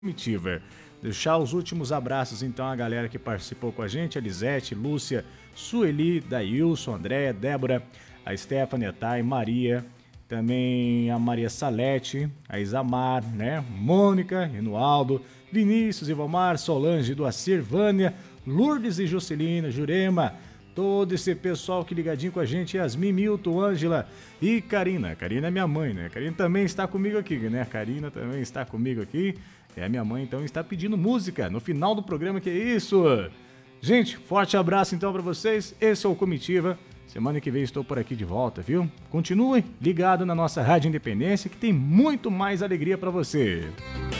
Comitiva. Deixar os últimos abraços então à galera que participou com a gente, a Lisete, Lúcia, Sueli, Dailson, Andréia, Débora, a Stephanie, a Thay, Maria, também a Maria Salete, a Isamar, né? Mônica, Renualdo, Vinícius, Ivomar, Solange, Doacir, Vânia, Lourdes e Juscelina, Jurema, todo esse pessoal que ligadinho com a gente, Yasmin, Milton, Ângela e Karina. Karina é minha mãe, né? Karina também está comigo aqui, né? Karina também está comigo aqui. É, minha mãe então está pedindo música no final do programa, que é isso? Gente, forte abraço então para vocês. Esse é o Comitiva. Semana que vem estou por aqui de volta, viu? Continuem ligado na nossa Rádio Independência, que tem muito mais alegria para você.